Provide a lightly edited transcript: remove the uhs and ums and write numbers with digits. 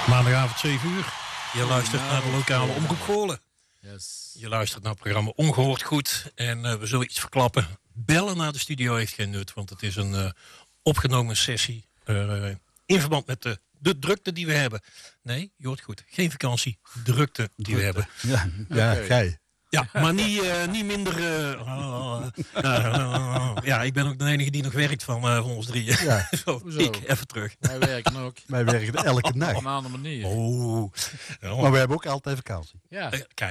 Maandagavond 7 uur. Je luistert naar de lokale Omroep Goorlen. Yes. Je luistert naar het programma Ongehoord Goed. En we zullen iets verklappen. Bellen naar de studio heeft geen nut. Want het is een opgenomen sessie. In verband met de drukte die we hebben. Nee, je hoort goed. Geen vakantie. Drukte die we hebben. Ja, gij. Ja, maar niet minder... ja, ik ben ook de enige die nog werkt van ons drieën. Ja. Zo, ik, even terug. Wij werken ook. Wij werken elke Op nacht. een andere manier. Oh. Ja, Maar we hebben ook altijd vakantie. Ja. kijk,